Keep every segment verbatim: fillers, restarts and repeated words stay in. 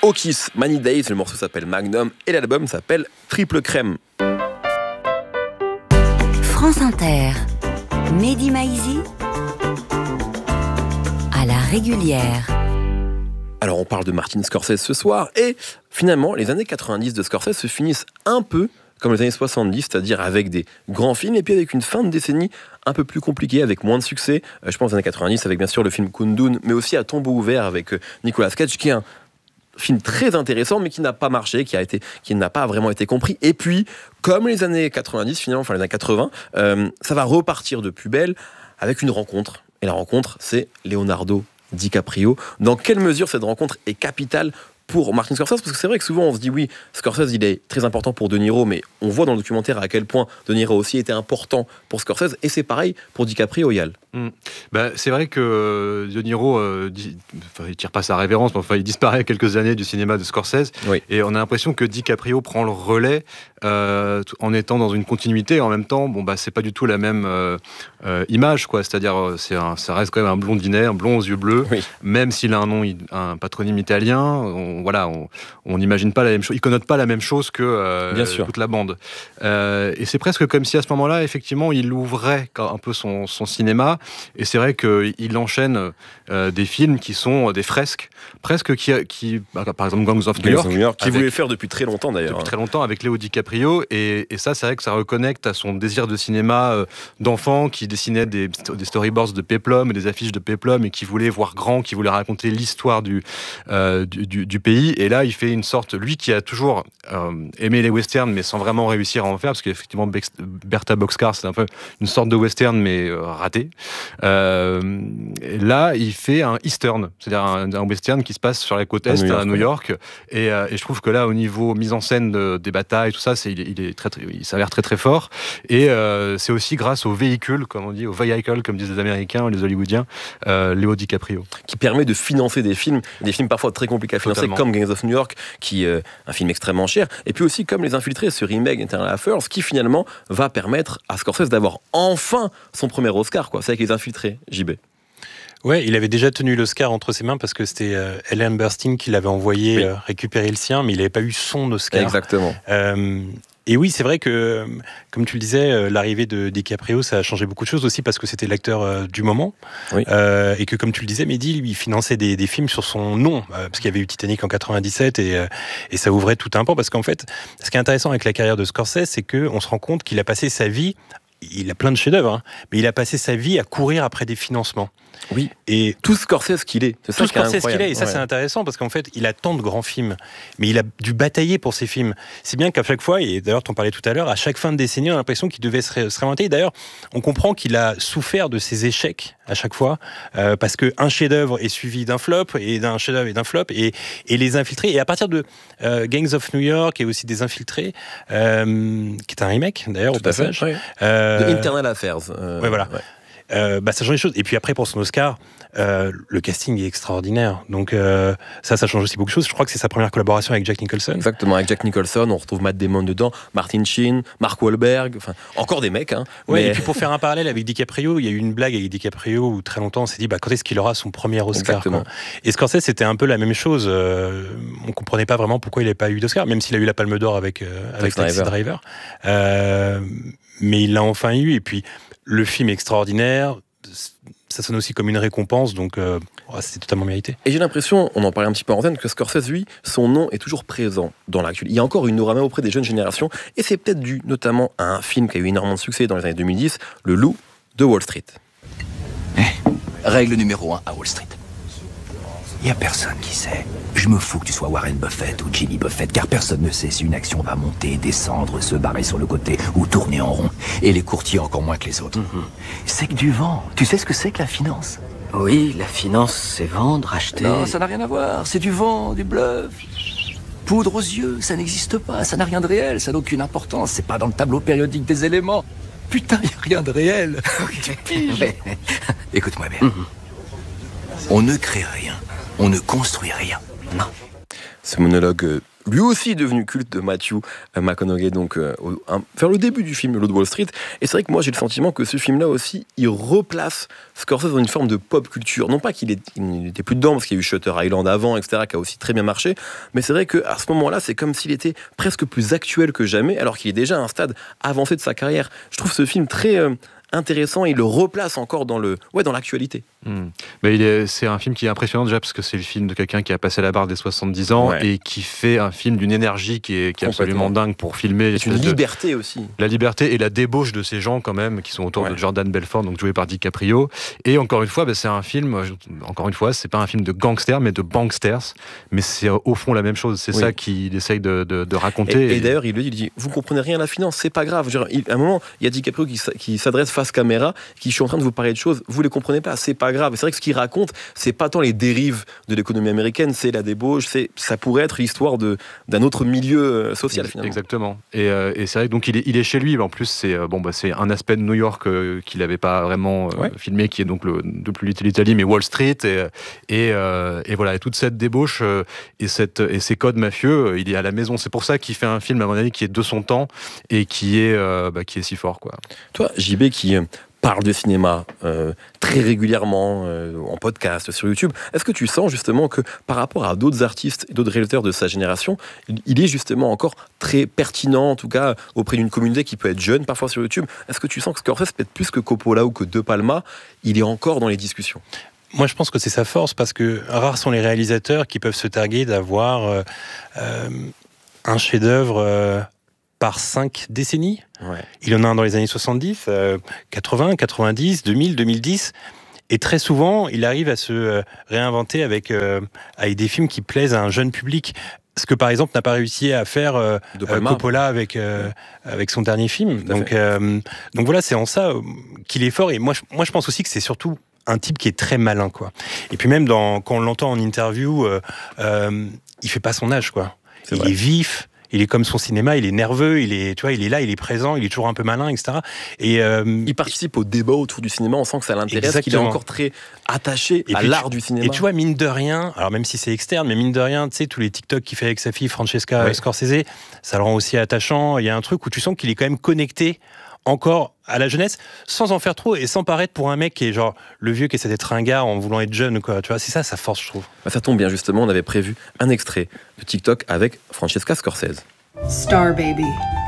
au Kiss, Many Days, le morceau s'appelle Magnum et l'album s'appelle Triple Crème. France Inter, Mehdi Maizi, à la régulière. Alors on parle de Martin Scorsese ce soir, et finalement les années quatre-vingt-dix de Scorsese se finissent un peu comme les années soixante-dix, c'est-à-dire avec des grands films, et puis avec une fin de décennie un peu plus compliquée, avec moins de succès. Je pense aux années quatre-vingt-dix, avec bien sûr le film Kundun, mais aussi À tombeau ouvert avec Nicolas Cage, qui est un film très intéressant, mais qui n'a pas marché, qui, a été, qui n'a pas vraiment été compris. Et puis, comme les années quatre-vingt-dix, finalement, enfin les années quatre-vingts, euh, ça va repartir de plus belle avec une rencontre. Et la rencontre, c'est Leonardo DiCaprio. Dans quelle mesure cette rencontre est capitale pour Martin Scorsese? Parce que c'est vrai que souvent on se dit oui, Scorsese il est très important pour De Niro, mais on voit dans le documentaire à quel point De Niro aussi était important pour Scorsese, et c'est pareil pour DiCaprio, Yal. Mmh. Bah, c'est vrai que De Niro, euh, dit, enfin, il tire pas sa révérence, mais enfin, il disparaît quelques années du cinéma de Scorsese, oui. Et on a l'impression que DiCaprio prend le relais euh, en étant dans une continuité. En même temps, bon bah c'est pas du tout la même euh, euh, image, quoi. C'est-à-dire, c'est un, ça reste quand même un blondinet, un blond aux yeux bleus, oui. Même s'il a un nom, un patronyme italien. On, voilà, on n'imagine pas la même chose, il connote pas la même chose que euh, toute la bande. Euh, et c'est presque comme si à ce moment-là, effectivement, il ouvrait un peu son, son cinéma. Et c'est vrai qu'il enchaîne euh, des films qui sont des fresques, presque qui, qui bah, par exemple Gangs of New York, New York qu'il voulait faire depuis très longtemps d'ailleurs. Depuis très longtemps avec Léo DiCaprio, et, et ça, c'est vrai que ça reconnecte à son désir de cinéma euh, d'enfant, qui dessinait des, des storyboards de Péplum, des affiches de Péplum, et qui voulait voir grand, qui voulait raconter l'histoire du, euh, du, du, du pays. Et là, il fait une sorte, lui qui a toujours euh, aimé les westerns, mais sans vraiment réussir à en faire, parce qu'effectivement, Bertha Boxcar, c'est un peu une sorte de western, mais euh, raté. Euh, là, il fait un eastern, c'est-à-dire un, un western qui se passe sur la côte est, à New York, à New York et, euh, et je trouve que là, au niveau mise en scène de, des batailles, tout ça, c'est, il, il, est très, très, il s'avère très très fort, et euh, c'est aussi grâce au véhicule, comme on dit, au vehicle, comme disent les Américains, les Hollywoodiens, euh, Léo DiCaprio. Qui permet de financer des films, des films parfois très compliqués à financer, Totalement. Comme Gangs of New York, qui est euh, un film extrêmement cher, et puis aussi comme Les Infiltrés, ce remake Internal Affairs, qui finalement va permettre à Scorsese d'avoir enfin son premier Oscar, quoi. C'est avec Les Infiltrés, J B. Ouais, il avait déjà tenu l'Oscar entre ses mains parce que c'était euh, Ellen Burstyn qui l'avait envoyé oui. euh, récupérer le sien, mais il n'avait pas eu son Oscar. Exactement. Euh, et oui, c'est vrai que, comme tu le disais, euh, l'arrivée de DiCaprio, ça a changé beaucoup de choses aussi parce que c'était l'acteur euh, du moment. Oui. Euh, et que, comme tu le disais, Mehdi, lui, il finançait des, des films sur son nom, euh, parce qu'il y avait eu Titanic en quatre-vingt-dix-sept et, euh, et ça ouvrait tout un pan. Parce qu'en fait, ce qui est intéressant avec la carrière de Scorsese, c'est qu'on se rend compte qu'il a passé sa vie, il a plein de chefs-d'œuvre, hein, mais il a passé sa vie à courir après des financements. Oui, et tout Scorsese qu'il est. C'est tout ça Scorsese qu'il est, et ça ouais. c'est intéressant parce qu'en fait, il a tant de grands films, mais il a dû batailler pour ses films. C'est bien qu'à chaque fois, et d'ailleurs t'en parlais tout à l'heure, à chaque fin de décennie, on a l'impression qu'il devait se, ré- se réinventer. D'ailleurs, on comprend qu'il a souffert de ses échecs à chaque fois, euh, parce qu'un chef-d'œuvre est suivi d'un flop, et d'un chef-d'œuvre et d'un flop, et, et Les Infiltrés. Et à partir de euh, Gangs of New York et aussi des Infiltrés, euh, qui est un remake d'ailleurs tout au passage. Fait, ouais. euh, de Internal Affairs. Euh, ouais, voilà. Ouais. Euh, bah, ça change les choses. Et puis après, pour son Oscar, euh, le casting est extraordinaire. Donc euh, ça, ça change aussi beaucoup de choses. Je crois que c'est sa première collaboration avec Jack Nicholson. Exactement, avec Jack Nicholson, on retrouve Matt Damon dedans, Martin Sheen, Mark Wahlberg, enfin encore des mecs. Hein, ouais, mais... Et puis pour faire un parallèle avec DiCaprio, il y a eu une blague avec DiCaprio où très longtemps on s'est dit bah, quand est-ce qu'il aura son premier Oscar, quoi. Et Scorsese, c'était un peu la même chose. Euh, on comprenait pas vraiment pourquoi il n'avait pas eu d'Oscar, même s'il a eu la Palme d'Or avec, euh, avec Taxi Driver. Driver. Euh, mais il l'a enfin eu. Et puis le film est extraordinaire. Ça sonne aussi comme une récompense, donc euh, oh, c'est totalement mérité. Et j'ai l'impression, on en parlait un petit peu en antenne, que Scorsese, lui, son nom est toujours présent dans l'actu. Il y a encore une aura même auprès des jeunes générations, et c'est peut-être dû notamment à un film qui a eu énormément de succès dans les années deux mille dix, Le Loup de Wall Street. Eh, règle numéro un à Wall Street. Il n'y a personne qui sait. Je me fous que tu sois Warren Buffett ou Jimmy Buffett, car personne ne sait si une action va monter, descendre, se barrer sur le côté ou tourner en rond. Et les courtiers encore moins que les autres. Mm-hmm. C'est que du vent. Tu sais ce que c'est que la finance? Oui, la finance, c'est vendre, acheter... Non, ça n'a rien à voir. C'est du vent, du bluff. Poudre aux yeux, ça n'existe pas. Ça n'a rien de réel, ça n'a aucune importance. C'est pas dans le tableau périodique des éléments. Putain, il n'y a rien de réel. Tu piges. Écoute-moi bien. Mm-hmm. On ne crée rien. On ne construit rien. Non. Ce monologue, euh, lui aussi devenu culte de Matthew McConaughey, donc euh, au, un, vers le début du film, Le Loup de Wall Street. Et c'est vrai que moi j'ai le sentiment que ce film-là aussi, il replace Scorsese dans une forme de pop culture. Non pas qu'il n'était plus dedans, parce qu'il y a eu Shutter Island avant, et cetera, qui a aussi très bien marché, mais c'est vrai qu'à ce moment-là, c'est comme s'il était presque plus actuel que jamais, alors qu'il est déjà à un stade avancé de sa carrière. Je trouve ce film très... Euh, intéressant, il le replace encore dans le, ouais, dans l'actualité. Mmh. Mais il est, c'est un film qui est impressionnant déjà parce que c'est le film de quelqu'un qui a passé la barre des soixante-dix ans ouais. et qui fait un film d'une énergie qui est, qui est absolument dingue pour filmer. C'est une liberté de, aussi. La liberté et la débauche de ces gens quand même qui sont autour ouais. de Jordan Belfort, donc joué par DiCaprio. Et encore une fois, bah, c'est un film, encore une fois, c'est pas un film de gangsters mais de banksters, mais c'est au fond la même chose. C'est oui. ça qu'il essaye de, de, de raconter. Et, et, et d'ailleurs, il le dit, il dit, vous comprenez rien à la finance, c'est pas grave. Genre, il, à un moment, il y a DiCaprio qui, qui s'adresse face caméra, qui je suis en train de vous parler de choses, vous les comprenez pas, c'est pas grave. Et c'est vrai que ce qu'il raconte, c'est pas tant les dérives de l'économie américaine, c'est la débauche, c'est, ça pourrait être l'histoire de, d'un autre milieu social finalement. Exactement. Et, euh, et c'est vrai que donc il est, il est chez lui. En plus, c'est euh, bon bah c'est un aspect de New York euh, qu'il n'avait pas vraiment euh, ouais. filmé, qui est donc le de plus l'Italie, mais Wall Street et et, euh, et voilà et toute cette débauche euh, et cette et ces codes mafieux, euh, il est à la maison. C'est pour ça qu'il fait un film à mon avis qui est de son temps et qui est euh, bah, qui est si fort quoi. Toi, J B qui parle de cinéma euh, très régulièrement euh, en podcast, sur YouTube. Est-ce que tu sens justement que par rapport à d'autres artistes et d'autres réalisateurs de sa génération, il est justement encore très pertinent, en tout cas auprès d'une communauté qui peut être jeune parfois sur YouTube? Est-ce que tu sens que Scorsese, peut-être plus que Coppola ou que De Palma, il est encore dans les discussions? Moi, je pense que c'est sa force, parce que rares sont les réalisateurs qui peuvent se targuer d'avoir euh, euh, un chef-d'œuvre euh, par cinq décennies. Ouais. Il en a un dans les années soixante-dix, euh, quatre-vingts, quatre-vingt-dix, deux mille, deux mille dix. Et très souvent, il arrive à se euh, réinventer avec, euh, avec des films qui plaisent à un jeune public. Ce que, par exemple, n'a pas réussi à faire euh, euh, Coppola avec, euh, ouais. avec son dernier film. Donc, euh, donc voilà, c'est en ça euh, qu'il est fort. Et moi je, moi, je pense aussi que c'est surtout un type qui est très malin, quoi. Et puis même dans, quand on l'entend en interview, euh, euh, il fait pas son âge, quoi. C'est il vrai. est vif. Il est comme son cinéma, il est nerveux, il est, tu vois, il est là, il est présent, il est toujours un peu malin, et cetera. Et euh, il participe au débat autour du cinéma. On sent que ça l'intéresse, exactement. Qu'il est encore très attaché et à puis, l'art du cinéma. Et tu vois, mine de rien, alors même si c'est externe, mais mine de rien, tu sais, tous les TikTok qu'il fait avec sa fille Francesca ouais. Scorsese, ça le rend aussi attachant. Il y a un truc où tu sens qu'il est quand même connecté encore à la jeunesse, sans en faire trop et sans paraître pour un mec qui est genre le vieux qui essaie d'être ringard en voulant être jeune, quoi. Tu vois, c'est ça sa force, je trouve. Bah, ça tombe bien, justement, on avait prévu un extrait de TikTok avec Francesca Scorsese. Star Baby.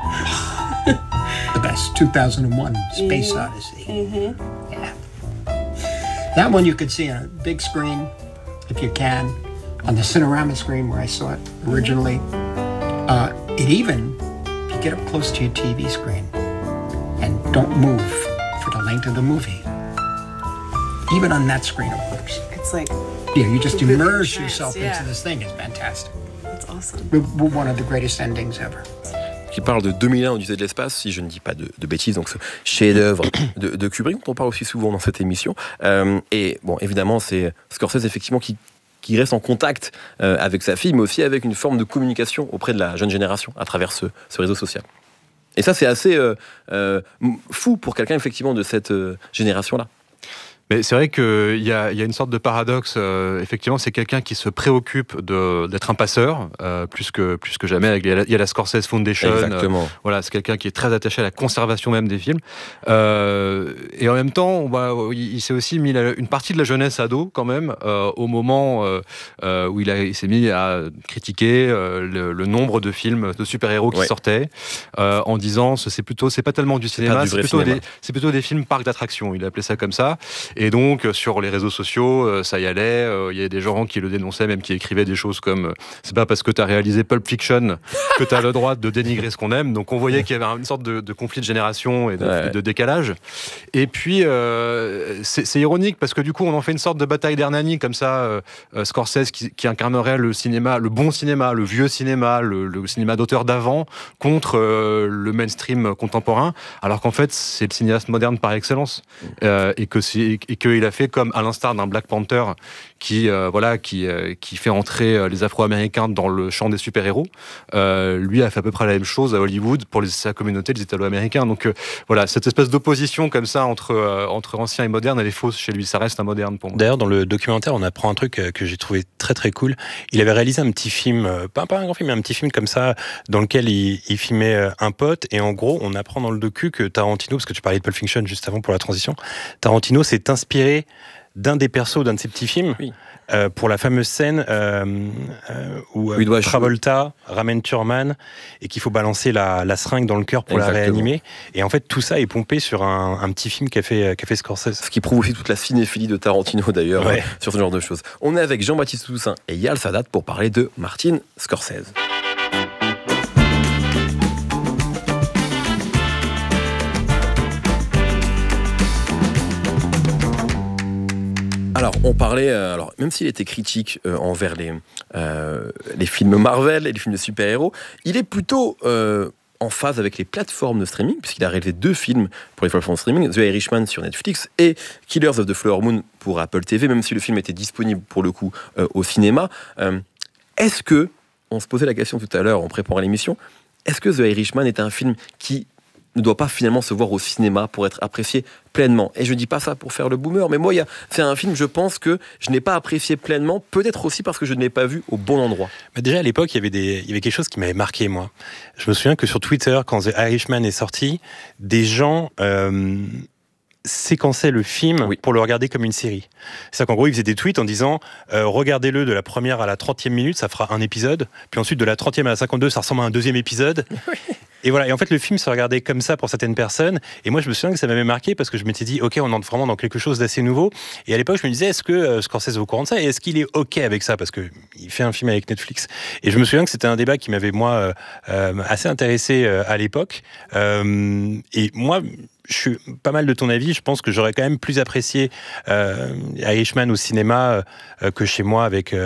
The best, two thousand one, Space mm-hmm. Odyssey. Mm-hmm. Yeah. That one you could see on a big screen, if you can, on the Cinerama screen where I saw it originally. Uh, it even, if you get up close to your T V screen, and don't move for the length of the movie. Even on that screen it works. It's like... Yeah, you just immerse yourself yeah. into this thing. It's fantastic. That's awesome. We're one of the greatest endings ever. Qui parle de deux mille un, Odyssée de l'espace, si je ne dis pas de, de bêtises, donc ce chef-d'œuvre de, de Kubrick, dont on parle aussi souvent dans cette émission. Euh, et bon, évidemment, c'est Scorsese, effectivement, qui qui reste en contact euh, avec sa fille, mais aussi avec une forme de communication auprès de la jeune génération à travers ce, ce réseau social. Et ça, c'est assez euh, euh, fou pour quelqu'un, effectivement, de cette euh, génération-là. Mais c'est vrai qu'il y a, y a une sorte de paradoxe. Euh, effectivement, c'est quelqu'un qui se préoccupe de, d'être un passeur, euh, plus, que, plus que jamais. Il y a la, il y a la Scorsese Foundation. Exactement. Euh, voilà, c'est quelqu'un qui est très attaché à la conservation même des films. Euh, et en même temps, bah, il, il s'est aussi mis la, une partie de la jeunesse ado, quand même, euh, au moment euh, où il, a, il s'est mis à critiquer euh, le, le nombre de films de super-héros qui ouais. sortaient, euh, en disant c'est plutôt, c'est pas tellement du cinéma, c'est, c'est, plutôt, cinéma. Des, c'est plutôt des films parcs d'attractions. Il a appelé ça comme ça. Et donc, sur les réseaux sociaux, ça y allait. Il y a des gens qui le dénonçaient, même qui écrivaient des choses comme « c'est pas parce que t'as réalisé Pulp Fiction que t'as le droit de dénigrer ce qu'on aime ». Donc, on voyait qu'il y avait une sorte de, de conflit de génération et de, ouais. de décalage. Et puis, euh, c'est, c'est ironique parce que du coup, on en fait une sorte de bataille d'Hernani, comme ça, euh, Scorsese qui, qui incarnerait le cinéma, le bon cinéma, le vieux cinéma, le, le cinéma d'auteur d'avant, contre euh, le mainstream contemporain, alors qu'en fait, c'est le cinéaste moderne par excellence. Euh, et que c'est et qu'il a fait comme à l'instar d'un Black Panther qui, euh, voilà, qui, euh, qui fait entrer les Afro-Américains dans le champ des super-héros. Euh, lui a fait à peu près la même chose à Hollywood pour les, sa communauté, les Italo-Américains. Donc euh, voilà, cette espèce d'opposition comme ça entre, euh, entre ancien et moderne, elle est fausse chez lui. Ça reste un moderne pour moi. D'ailleurs, dans le documentaire, on apprend un truc que j'ai trouvé très très cool. Il avait réalisé un petit film, pas, pas un grand film, mais un petit film comme ça, dans lequel il, il filmait un pote. Et en gros, on apprend dans le docu que Tarantino, parce que tu parlais de Pulp Fiction juste avant pour la transition, Tarantino s'est inspiré d'un des persos d'un de ses petits films, oui. euh, pour la fameuse scène euh, euh, où euh, Travolta ramène Thurman et qu'il faut balancer la, la seringue dans le cœur pour Exactement. La réanimer. Et en fait, tout ça est pompé sur un, un petit film qu'a fait, qu'a fait Scorsese. Ce qui prouve aussi toute la cinéphilie de Tarantino, d'ailleurs, ouais. euh, sur ce genre de choses. On est avec Jean-Baptiste Toussaint et Yal Sadat pour parler de Martin Scorsese. Alors, on parlait, euh, alors, même s'il était critique euh, envers les, euh, les films Marvel et les films de super-héros, il est plutôt euh, en phase avec les plateformes de streaming, puisqu'il a réalisé deux films pour les plateformes de streaming, The Irishman sur Netflix et Killers of the Flower Moon pour Apple T V, même si le film était disponible pour le coup euh, au cinéma. Euh, est-ce que, on se posait la question tout à l'heure en préparant l'émission, est-ce que The Irishman est un film qui ne doit pas finalement se voir au cinéma pour être apprécié pleinement? Et je ne dis pas ça pour faire le boomer, mais moi, y a, c'est un film, je pense, que je n'ai pas apprécié pleinement, peut-être aussi parce que je ne l'ai pas vu au bon endroit. Bah déjà, à l'époque, il y avait des, il y avait quelque chose qui m'avait marqué, moi. Je me souviens que sur Twitter, quand The Irishman est sorti, des gens... Euh séquençait le film oui. pour le regarder comme une série. C'est-à-dire qu'en gros, il faisait des tweets en disant euh, regardez-le de la première à la trentième minute, ça fera un épisode, puis ensuite de la trentième à la cinquante-deux, ça ressemble à un deuxième épisode. Oui. Et voilà, et en fait, le film se regardait comme ça pour certaines personnes, et moi, je me souviens que ça m'avait marqué parce que je m'étais dit, ok, on entre vraiment dans quelque chose d'assez nouveau, et à l'époque, je me disais, est-ce que euh, Scorsese est au courant de ça, et est-ce qu'il est ok avec ça, parce qu'il fait un film avec Netflix. Et je me souviens que c'était un débat qui m'avait, moi, euh, euh, assez intéressé euh, à l'époque, euh, et moi, je suis pas mal de ton avis. Je pense que j'aurais quand même plus apprécié euh, Irishman au cinéma euh, que chez moi avec, euh,